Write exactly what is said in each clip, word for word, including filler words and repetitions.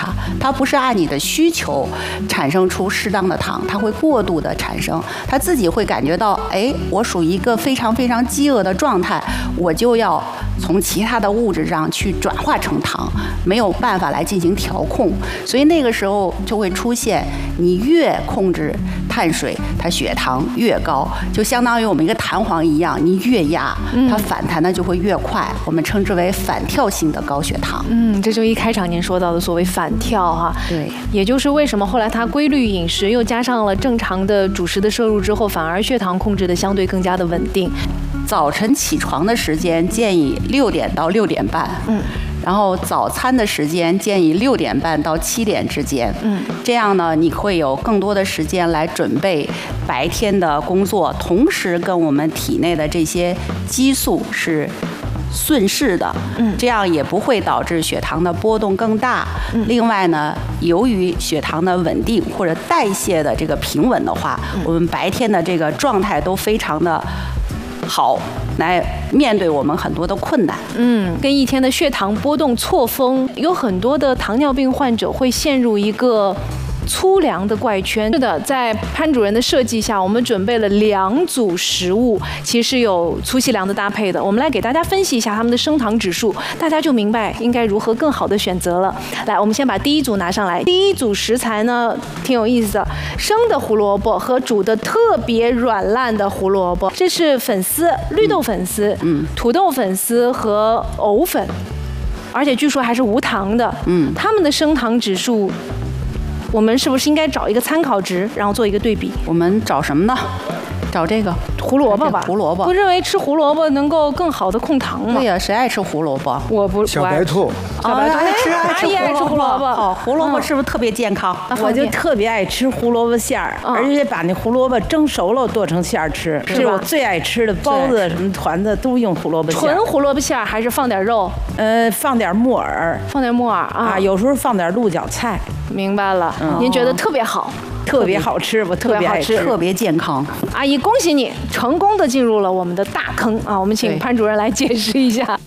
它，它不是按你的需求产生出适当的糖，它会过度的产生，它自己会感觉到，哎，我属于一个非常非常饥饿的状态，我就要从其他的物质上去转化成糖，没有办法来进行调控，所以那个时候就会出现，你越控制碳水，它血糖越高，就相当于我们一个弹簧一样，你越压，它反弹的就会越快，我们称之为反跳性的高血糖。 嗯，这就一开场您说到的所谓反跳哈， 对， 也就是为什么后来它规律饮食又加上了正常的主食的摄入之后，反而血糖控制的相对更加的稳定。 早晨起床的时间建议六点到六点半，嗯，然后早餐的时间建议六点半到七点之间，嗯，这样呢，你会有更多的时间来准备白天的工作，同时跟我们体内的这些激素是顺势的，嗯，这样也不会导致血糖的波动更大。嗯，另外呢，由于血糖的稳定或者代谢的这个平稳的话，嗯，我们白天的这个状态都非常的好，来面对我们很多的困难。 嗯，跟一天的血糖波动错峰，有很多的糖尿病患者会陷入一个粗粮的怪圈。是的，在潘主任的设计下，我们准备了两组食物，其实有粗细粮的搭配的。我们来给大家分析一下它们的升糖指数，大家就明白应该如何更好的选择了。来，我们先把第一组拿上来。第一组食材呢，挺有意思的，生的胡萝卜和煮的特别软烂的胡萝卜，这是粉丝，绿豆粉丝，嗯，土豆粉丝和藕粉，而且据说还是无糖的。嗯，它们的升糖指数，我们是不是应该找一个参考值，然后做一个对比？ 我们找什么呢？找这个胡萝卜吧。 胡萝卜， 不认为吃胡萝卜能够更好的控糖吗？ 对呀，谁爱吃胡萝卜？ 我不， 小白兔， 小白兔爱吃，爱吃胡萝卜。 哦，胡萝卜是不是特别健康？ 我就特别爱吃胡萝卜馅儿，而且把那胡萝卜蒸熟了剁成馅儿吃，这是我最爱吃的。包子什么团子都用胡萝卜馅。 纯胡萝卜馅儿还是放点肉？ 呃，放点木耳， 放点木耳啊， 有时候放点鹿角菜。 明白了，您觉得特别好。 特别好吃，我特别爱吃， 特别健康。 阿姨，恭喜你成功的进入了我们的大坑啊！我们请潘主任来解释一下。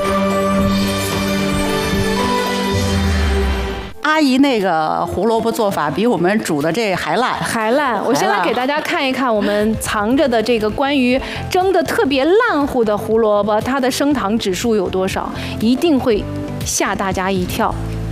阿姨那个胡萝卜做法比我们煮的这还烂， 还烂。我先来给大家看一看我们藏着的这个关于蒸的特别烂糊的胡萝卜，它的升糖指数有多少，一定会吓大家一跳。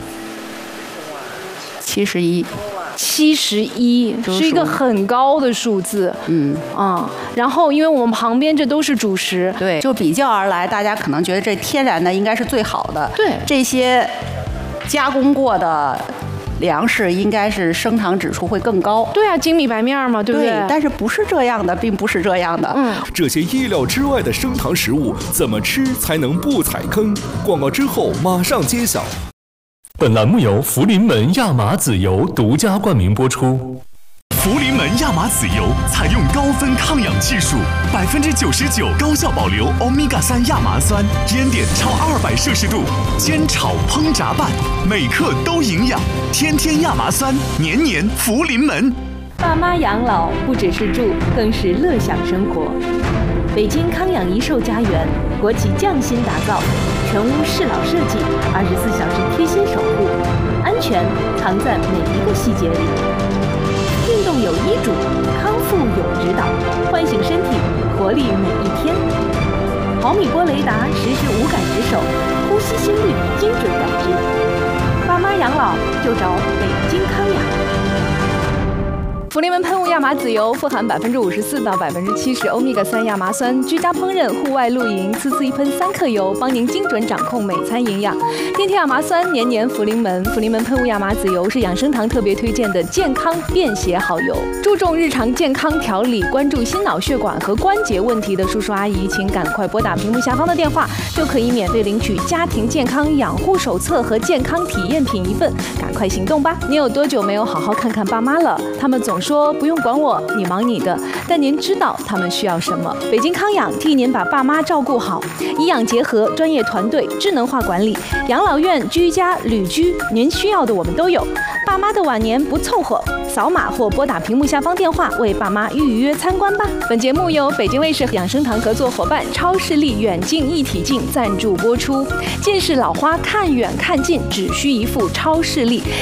七十一。 七十一是一个很高的数字，嗯啊，然后因为我们旁边这都是主食， 对，就比较而来，大家可能觉得这天然的应该是最好的， 对， 这些加工过的粮食应该是升糖指数会更高， 对啊，精米白面嘛，对不对？ 对，但是不是这样的，并不是这样的，嗯， 这些意料之外的升糖食物怎么吃才能不踩坑？广告之后马上揭晓。 本栏目由福临门亚麻籽油独家冠名播出。 福临门亚麻籽油采用高分抗氧技术，百分之九十九高效保留欧米伽三亚麻酸，烟点超二百摄氏度，煎炒烹炸拌，每克都营养。天天亚麻酸，年年福临门。 爸妈养老不只是住，更是乐享生活。北京康养一寿家园，国企匠心打造，全屋适老设计，二十四小时贴心守护，安全藏在每一个细节里。运动有医嘱，康复有指导，唤醒身体，活力每一天。毫米波雷达实时无感值守，呼吸心率精准感知。爸妈养老就找北京康养。 福临门喷雾亚麻籽油富含百分之五十四到百分之七十欧米伽三亚麻酸，居家烹饪、户外露营，次次一喷三克油，帮您精准掌控每餐营养。天天亚麻酸，年年福临门。福临门喷雾亚麻籽油是养生堂特别推荐的健康便携好油，注重日常健康调理，关注心脑血管和关节问题的叔叔阿姨，请赶快拨打屏幕下方的电话，就可以免费领取家庭健康养护手册和健康体验品一份，赶快行动吧！你有多久没有好好看看爸妈了？他们总说不用管我，你忙你的，但您知道他们需要什么？北京康养替您把爸妈照顾好，医养结合，专业团队，智能化管理，养老院、居家、旅居，您需要的我们都有。爸妈的晚年不凑合，扫码或拨打屏幕下方电话为爸妈预约参观吧。本节目由北京卫视养生堂合作伙伴超视力远近一体镜赞助播出。近视老花看远看近，只需一副超视力。